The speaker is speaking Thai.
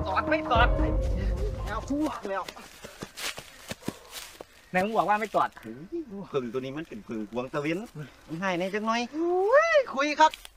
ตอดไม่ตอดเอาพวกแล้วไหนมึงบอกว่าไม่ตอดผึ่งตัวนี้มันเป็นผึ่งหวงตะเวนมันให้ในจังหน่อยคุยครับ